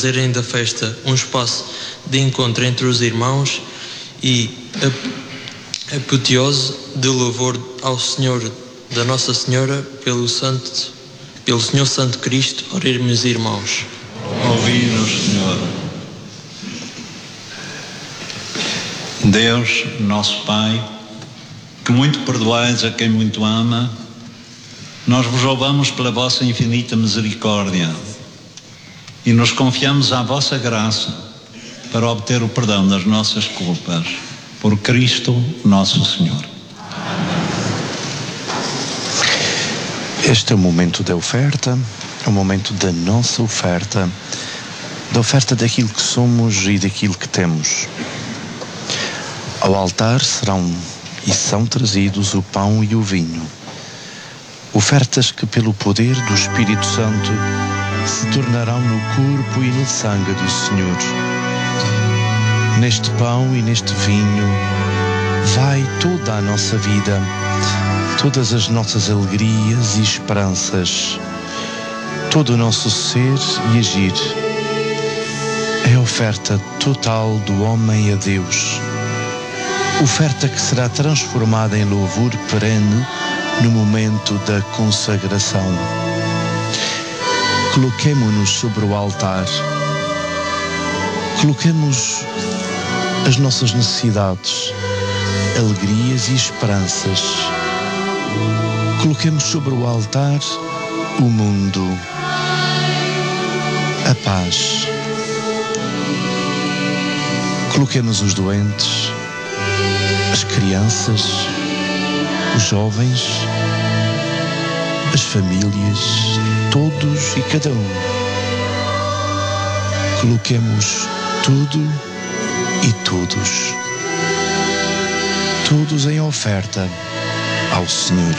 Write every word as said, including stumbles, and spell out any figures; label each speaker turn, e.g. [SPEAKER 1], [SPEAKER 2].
[SPEAKER 1] fazerem da festa um espaço de encontro entre os irmãos e a apoteose de louvor ao Senhor da Nossa Senhora pelo Santo, pelo Senhor Santo Cristo. Oremos, irmãos.
[SPEAKER 2] Ouvi-nos, Senhor. Deus, nosso Pai, que muito perdoais a quem muito ama, nós vos louvamos pela vossa infinita misericórdia e nos confiamos à vossa graça para obter o perdão das nossas culpas. Por Cristo nosso Senhor.
[SPEAKER 3] Este é o momento da oferta, é o momento da nossa oferta, da oferta daquilo que somos e daquilo que temos. Ao altar serão e são trazidos o pão e o vinho, ofertas que pelo poder do Espírito Santo se tornarão no corpo e no sangue do Senhor. Neste pão e neste vinho vai toda a nossa vida, todas as nossas alegrias e esperanças, todo o nosso ser e agir. É a oferta total do homem a Deus, oferta que será transformada em louvor perene no momento da consagração. Coloquemo-nos sobre o altar, coloquemos as nossas necessidades, alegrias e esperanças. Coloquemos sobre o altar o mundo, a paz. Coloquemos os doentes, as crianças, os jovens, as famílias, todos e cada um. Coloquemos tudo e todos, todos em oferta ao Senhor.